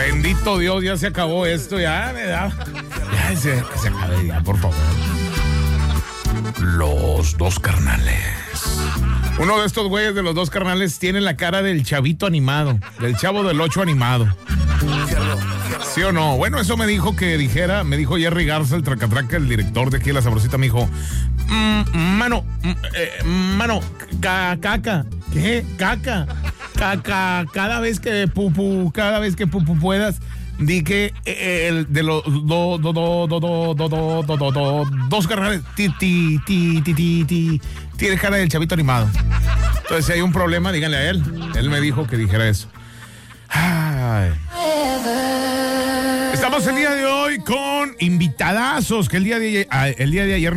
Bendito Dios, ya se acabó esto, ya me da. Ya que se acabe ya, por favor. Los dos carnales. Uno de estos güeyes de los dos carnales tiene la cara del chavito animado, del Chavo del 8 animado. ¿Sí o no? Bueno, eso me dijo que dijera, me dijo Jerry Garza, el tracatraca, el director de aquí de La Sabrosita, me dijo, mano, caca, ¿qué? Caca, cada vez que puedas, di que el de los dos carnales, tiene cara del chavito animado. Entonces, si hay un problema, díganle a él. Él me dijo que dijera eso. Ay. Estamos el día de hoy con invitadazos, que el día de ayer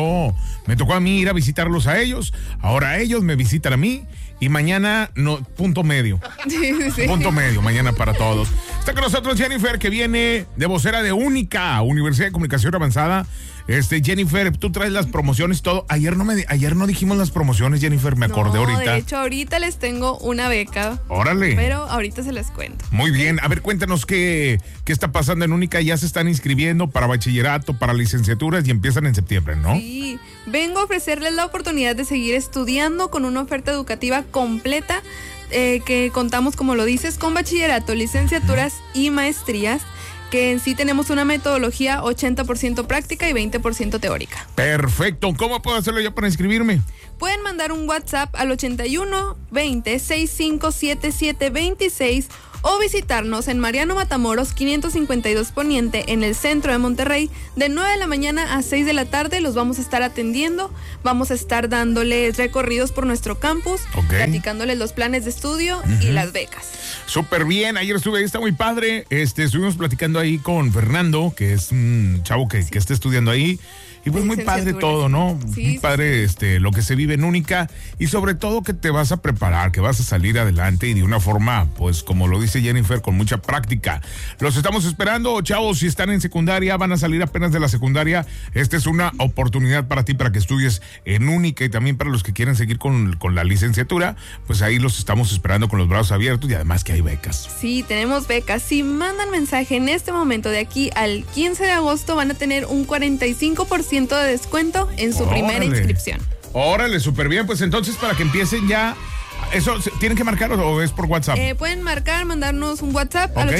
me tocó a mí ir a visitarlos a ellos, ahora ellos me visitan a mí y mañana punto medio. Sí. Punto medio, mañana para todos. Está con nosotros Jennifer, que viene de vocera de Única, Universidad de Comunicación Avanzada. Jennifer, tú traes las promociones y todo. Ayer no dijimos las promociones, Jennifer, me acordé ahorita. De hecho, ahorita les tengo una beca. Órale. Pero ahorita se les cuento. Muy bien. A ver, cuéntanos qué está pasando en Única. Ya se están inscribiendo para bachillerato, para licenciaturas y empiezan en septiembre, ¿no? Sí. Vengo a ofrecerles la oportunidad de seguir estudiando con una oferta educativa completa que contamos, como lo dices, con bachillerato, licenciaturas y maestrías, que en sí tenemos una metodología 80% práctica y 20% teórica. Perfecto. ¿Cómo puedo hacerlo yo para inscribirme? Pueden mandar un WhatsApp al 81 20 65 77 26 o visitarnos en Mariano Matamoros 552 Poniente en el centro de Monterrey de 9 de la mañana a 6 de la tarde. Los vamos a estar atendiendo, vamos a estar dándoles recorridos por nuestro campus, platicándoles los planes de estudio y las becas. Súper bien, ayer estuve ahí, está muy padre. Estuvimos platicando ahí con Fernando, que es un chavo que está estudiando ahí. Y pues muy padre todo, ¿no? Sí, muy padre lo que se vive en Única y sobre todo que te vas a preparar, que vas a salir adelante y de una forma, pues como lo dice Jennifer, con mucha práctica. Los estamos esperando, chavos, si están en secundaria, van a salir apenas de la secundaria. Esta es una oportunidad para ti, para que estudies en Única y también para los que quieren seguir con la licenciatura, pues ahí los estamos esperando con los brazos abiertos y además que hay becas. Sí, tenemos becas. Si mandan mensaje en este momento de aquí al 15 de agosto van a tener un 45% de descuento en su primera inscripción. Órale, súper bien. Pues entonces, para que empiecen ya, ¿eso tienen que marcar o es por WhatsApp? Pueden mandarnos un WhatsApp al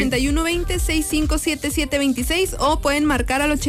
8120-657726 o pueden marcar al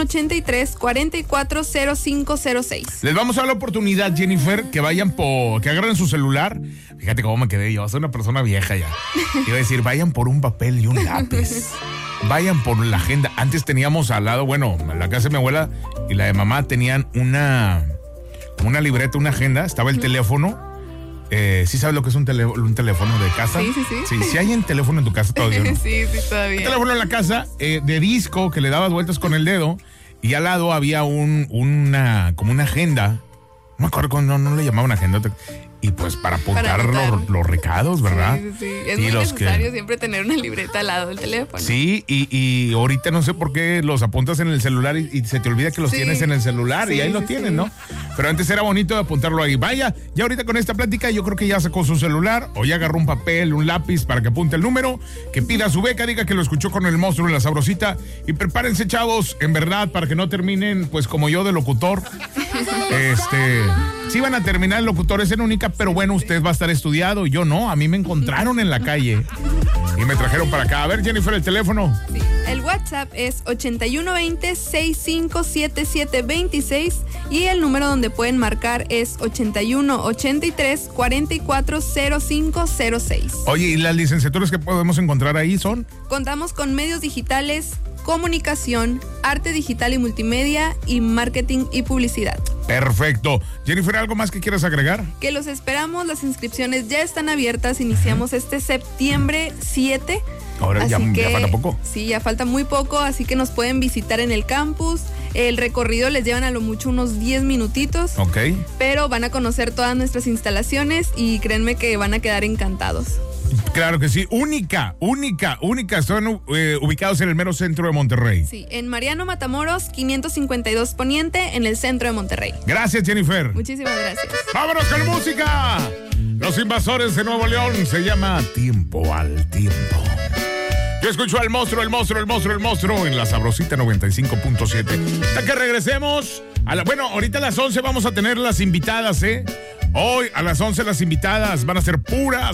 8183-440506. Les vamos a dar la oportunidad, Jennifer, que que agarren su celular. Fíjate cómo me quedé yo, soy una persona vieja ya. Iba a decir, vayan por un papel y un lápiz. Vayan por la agenda. Antes teníamos al lado, la casa de mi abuela y la de mamá tenían una libreta, una agenda, estaba el teléfono. ¿Sí sabes lo que es un teléfono de casa? Sí, hay un teléfono en tu casa todavía, ¿no? Sí, todavía. Un teléfono en la casa de disco que le dabas vueltas con el dedo y al lado había como una agenda. No me acuerdo, no le llamaban agenda. Y pues para apuntar los recados, ¿verdad? Sí. Es muy necesario siempre tener una libreta al lado del teléfono. Sí, y ahorita no sé por qué los apuntas en el celular y se te olvida que los tienes en el celular y ahí lo tienes, ¿no? Pero antes era bonito apuntarlo ahí. Vaya, ya ahorita con esta plática yo creo que ya sacó su celular o ya agarró un papel, un lápiz para que apunte el número, que pida su beca, diga que lo escuchó con el monstruo en La Sabrosita y prepárense, chavos, en verdad, para que no terminen pues como yo de locutor. Sí van a terminar locutores en Única, pero bueno, usted va a estar estudiado, yo no, a mí me encontraron en la calle y me trajeron para acá. A ver, Jennifer, el teléfono. Sí. El WhatsApp es 8120-657726 y el número donde pueden marcar es 8183-440506. Oye, ¿y las licenciaturas que podemos encontrar ahí son? Contamos con medios digitales, comunicación, arte digital y multimedia y marketing y publicidad. Perfecto. Jennifer, ¿algo más que quieras agregar? Que los esperamos, las inscripciones ya están abiertas, iniciamos este septiembre 7. Ahora ya falta poco. Sí, ya falta muy poco, así que nos pueden visitar en el campus. El recorrido les llevan a lo mucho unos 10 minutitos. Ok. Pero van a conocer todas nuestras instalaciones y créanme que van a quedar encantados. Claro que sí. Única. Están ubicados en el mero centro de Monterrey. Sí, en Mariano Matamoros, 552 Poniente, en el centro de Monterrey. Gracias, Jennifer. Muchísimas gracias. ¡Vámonos con música! Los Invasores de Nuevo León, se llama Tiempo al Tiempo. Yo escucho al monstruo en la Sabrosita 95.7. Hasta que regresemos. Bueno, ahorita a las 11 vamos a tener las invitadas, ¿eh? Hoy a las 11 las invitadas van a ser puras